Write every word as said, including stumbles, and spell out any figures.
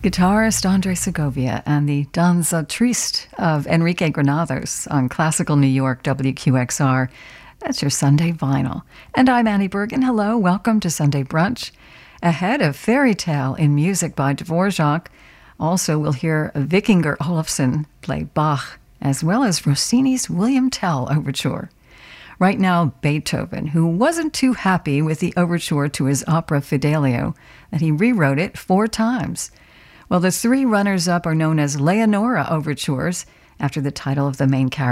Guitarist Andre Segovia and the Danza Triste of Enrique Granados on Classical New York W Q X R. That's your Sunday Vinyl. And I'm Annie Bergen. Hello, welcome to Sunday Brunch. Ahead of Fairy Tale in music by Dvorak. Also, we'll hear Vikingur Olafsson play Bach, as well as Rossini's William Tell Overture. Right now, Beethoven, who wasn't too happy with the overture to his opera Fidelio, that he rewrote it four times. Well, the three runners-up are known as Leonora overtures, after the title of the main character.